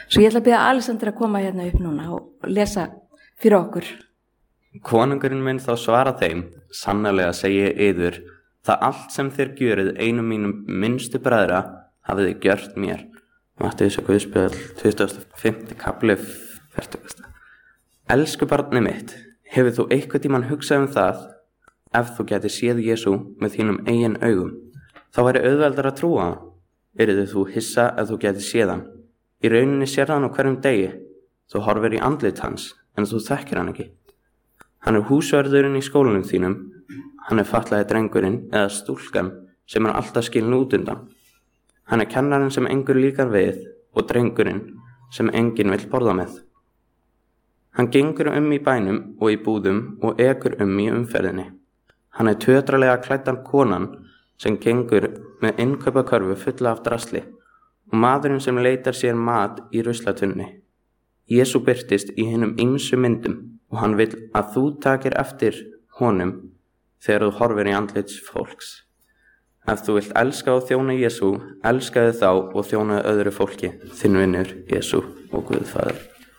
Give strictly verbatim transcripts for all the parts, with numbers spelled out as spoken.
Svo ég ætla að biðja Alexander að koma hérna upp núna og lesa fyrir okkur. Konungurinn mun þá svara þeim, sannarlega segi ég yður, það allt sem þér gjörið einum mínum minnstu bræðra hafið þið gjört mér. Matteus og Guðspjall, tuttugasta og fimmta kafli, fertugasta. Elsku barnið mitt, hefur þú eitthvað tímann hugsað um það, ef þú gæti séð Jesú með þínum eigin augum, þá væri auðveldar að trúa hann. Yrði þú hissa ef þú gæti séð hann. Í rauninni sér hann á hverjum degi. Þú horfir í andlit hans, en þú þekkir hann ekki. Hann er húsvörðurinn í skólanum þínum, hann er fatlaði drengurinn eða stúlkan sem er alltaf skilin út undan. Hann er kennarinn sem engur líkar við og drengurinn sem enginn vill borða með. Hann gengur um í bænum og í búðum og ekur um í umferðinni. Hann er tötralega klæddan konan sem gengur með innkaupakörfu fulla af drasli og maðurinn sem leitar sér mat í ruslatunni. Jesú birtist í hinum ýmsu myndum og hann vill að þú takir eftir honum þegar þú horfir í andlits fólks. Ef þú vilt elska og þjóna Jesú, elskaðu þá og þjónaðu öðru fólki, þinn vinur Jesú og Guðfaðir.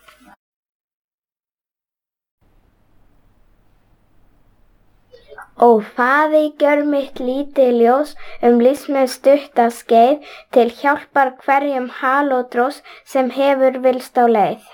Ó Faðir, gjör mitt lítið ljós um lífsmið stutta skeið til hjálpar hverjum halódrós sem hefur vilst á leið.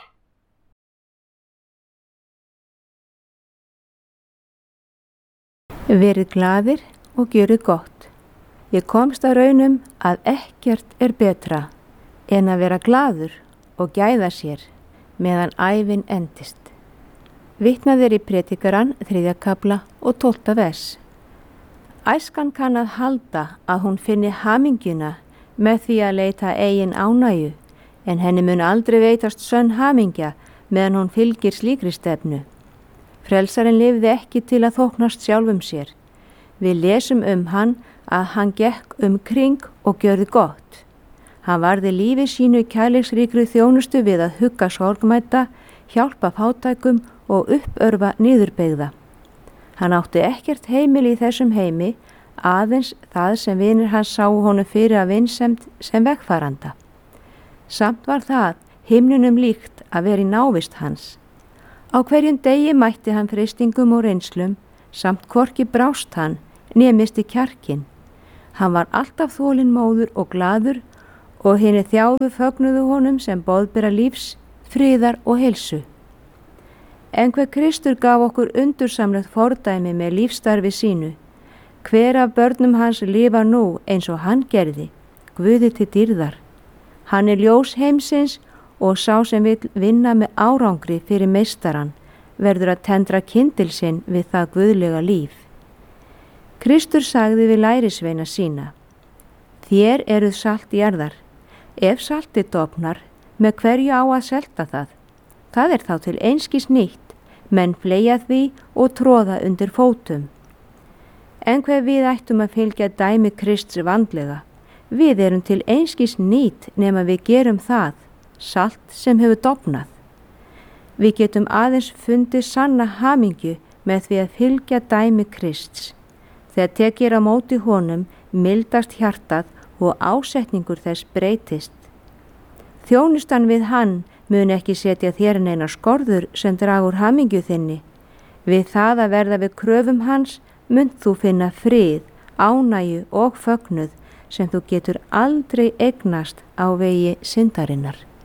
Verið glaðir og gjörið gott. Ég komst að raunum að ekkert er betra en að vera glaður og gæða sér meðan ævin endist. Vitnað er í Predikarann, þriðja kafla og tólfta vers. Æskan kann að halda að hún finni hamingjuna með því að leita eigin ánægju, en henni mun aldrei veitast sönn hamingja meðan hún fylgir slíkri stefnu. Frelsarinn lifði ekki til að þóknast sjálfum sér. Við lesum um hann að hann gekk um kring og gjörði gott. Hann varði lífi sínu kærleiksríkri þjónustu við að hugga sorgmæta, hjálpa fátækum og uppörfa niðurbeygða. Hann átti ekkert heimili í þessum heimi, aðeins það sem vinir hans sáu honum fyrir að vinsemd sem vegfaranda. Samt var það himnunum líkt að vera í návist hans. Á hverjum degi mætti hann freistingum og reynslum, samt hvorki brást hann, né misti kjarkinn. Hann var alltaf þolinmóður og glaður og hinni þjáðu fögnuðu honum sem boðbera lífs, friðar og heilsu. En hver Kristur gaf okkur undursamlegt fordæmi með lífstarfi sínu. Hver af börnum hans lifa nú eins og hann gerði, Guði til dýrðar. Hann er ljós heimsins og sá sem vill vinna með árangri fyrir meistaran verður að tendra kyndil sinn við það guðlega líf. Kristur sagði við lærisveina sína: Þér eruð salt jarðar. Ef saltið dofnar, með hverju á að selta það? Það er þá til einskis nýtt, menn fleygja því og tróða undir fótum. En hver við ættum að fylgja dæmi Krists vandlega. Við erum til einskis nýtt nema við gerum það, salt sem hefur dofnað. Við getum aðeins fundið sanna hamingju með því að fylgja dæmi Krists. Þegar tekir á móti honum, mildast hjartað og ásetningur þess breytist. Þjónustan við hann mun ekki setja þér neina skorður sem dragur hamingju þinni. Við það að verða við kröfum hans munt þú finna frið, ánægju og fögnuð sem þú getur aldrei eignast á vegi syndarinnar.